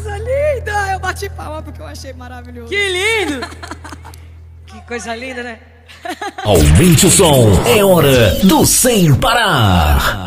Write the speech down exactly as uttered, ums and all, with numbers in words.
coisa linda! Eu bati palma porque eu achei maravilhoso. Que lindo! Que coisa linda, né? Aumente o som, é hora do Sem Parar.